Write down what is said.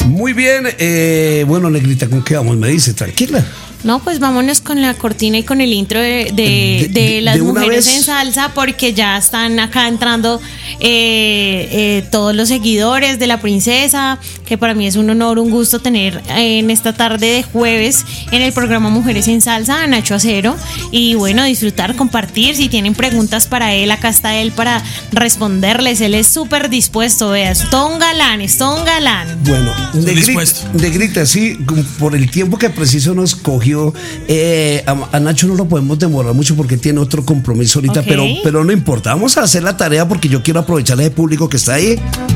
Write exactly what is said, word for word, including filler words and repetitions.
Muy bien, eh, bueno, Negrita, ¿con qué vamos? Me dice, tranquila. No, pues vámonos con la cortina y con el intro de, de, de, de las de mujeres vez. en salsa, porque ya están acá entrando eh, eh, todos los seguidores de la princesa, que para mí es un honor, un gusto tener eh, en esta tarde de jueves en el programa Mujeres en Salsa a Nacho Acero, y bueno, disfrutar, compartir. Si tienen preguntas para él, acá está él para responderles. Él es súper dispuesto, veas, es todo un galán, es todo un galán. Bueno, Negrita, dispuesto. Negrita, sí, por el tiempo que preciso nos cogió, eh, a, a Nacho no lo podemos demorar mucho porque tiene otro compromiso ahorita, Ok. pero, pero no importa, vamos a hacer la tarea porque yo quiero aprovechar ese público que está ahí